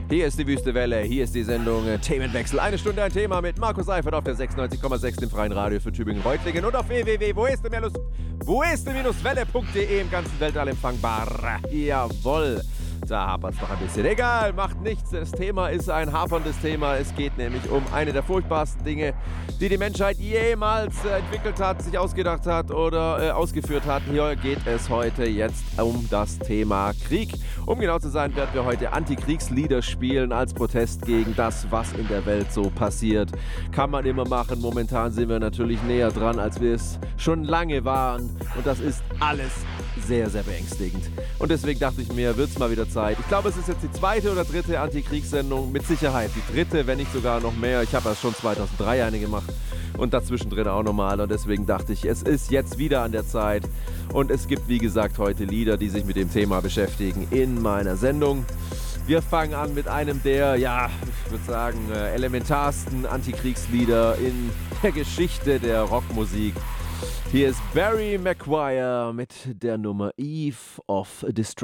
Hier ist die Wüste Welle, hier ist die Sendung Themenwechsel. Eine Stunde ein Thema mit Markus Seifert auf der 96,6, dem freien Radio für Tübingen-Reutlingen und auf www.woeste-welle.de im ganzen Weltall empfangbar. Jawohl. Da hapert's noch ein bisschen. Egal, macht nichts. Das Thema ist ein haperndes Thema. Es geht nämlich um eine der furchtbarsten Dinge, die die Menschheit jemals entwickelt hat, sich ausgedacht hat oder ausgeführt hat. Hier geht es heute jetzt um das Thema Krieg. Um genau zu sein, werden wir heute Antikriegslieder spielen als Protest gegen das, was in der Welt so passiert. Kann man immer machen. Momentan sind wir natürlich näher dran, als wir es schon lange waren. Und das ist alles sehr, sehr beängstigend. Und deswegen dachte ich mir, wird es mal wieder Zeit. Ich glaube, es ist jetzt die zweite oder dritte Antikriegssendung. Mit Sicherheit die dritte, wenn nicht sogar noch mehr. Ich habe erst schon 2003 eine gemacht und dazwischen drin auch nochmal. Und deswegen dachte ich, es ist jetzt wieder an der Zeit. Und es gibt, wie gesagt, heute Lieder, die sich mit dem Thema beschäftigen in meiner Sendung. Wir fangen an mit einem der, ja, ich würde sagen, elementarsten Antikriegslieder in der Geschichte der Rockmusik. Hier ist Barry McGuire mit der Nummer Eve of Destruction.